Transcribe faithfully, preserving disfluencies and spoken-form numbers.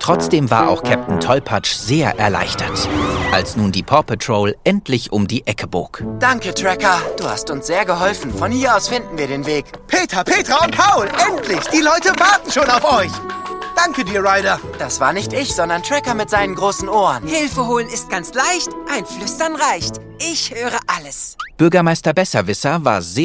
Trotzdem war auch Captain Tollpatsch sehr erleichtert, als nun die Paw Patrol endlich um die Ecke bog. Danke, Tracker. Du hast uns sehr geholfen. Von hier aus finden wir den Weg. Peter, Petra und Paul, endlich! Die Leute warten schon auf euch. Danke dir, Ryder. Das war nicht ich, sondern Tracker mit seinen großen Ohren. Hilfe holen ist ganz leicht, ein Flüstern reicht. Ich höre alles. Bürgermeister Besserwisser war sehr